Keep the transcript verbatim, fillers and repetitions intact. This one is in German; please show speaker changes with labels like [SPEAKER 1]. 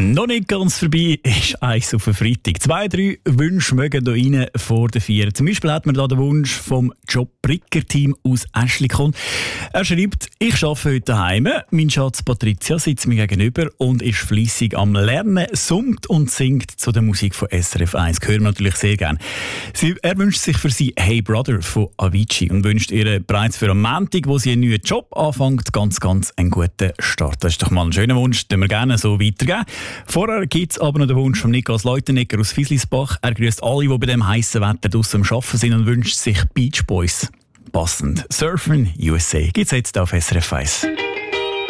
[SPEAKER 1] Noch nicht ganz vorbei ist eins auf den Freitag. Zwei, drei Wünsche mögen hier rein vor den vier. Zum Beispiel hat man da den Wunsch vom Job Bricker-Team aus Äschlikon. Er schreibt, ich arbeite heute daheim. Mein Schatz Patricia sitzt mir gegenüber und ist fleissig am Lernen, summt und singt zu der Musik von S R F eins. Das hören wir natürlich sehr gerne. Sie, er wünscht sich für sie Hey Brother von Avicii und wünscht ihr bereits für am Montag, wo sie einen neuen Job anfängt, ganz, ganz einen guten Start. Das ist doch mal ein schöner Wunsch, den wir gerne so weitergeben. Vorher gibt es aber noch den Wunsch von Niklas Leutenegger aus Fieslisbach. Er grüßt alle, die bei dem heißen Wetter draussen am Arbeiten sind und wünscht sich Beach Boys. Passend. Surfen U S A gibt es jetzt auf S R F eins.